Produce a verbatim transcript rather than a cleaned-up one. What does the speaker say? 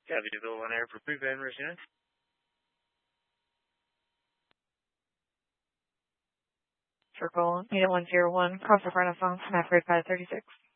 Copy, Deville one Air for pre-band Regina. Circle eight one zero one, cross of Renaissance, map grade five thirty-six.